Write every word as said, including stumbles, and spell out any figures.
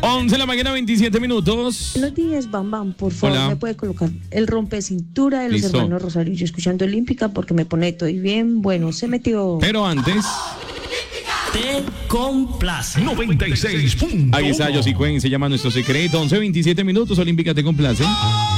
once de la mañana, veintisiete minutos. Buenos días, Bam Bam. Por favor, Hola. me puede colocar el rompecintura de los Listo. hermanos Rosario. Yo escuchando Olímpica porque me pone todo y bien. Bueno, se metió. Pero antes, Te complace. noventa y seis punto uno. ahí está Josy Cuen, se llama Nuestro Secreto. once, veintisiete minutos, Olímpica te complace.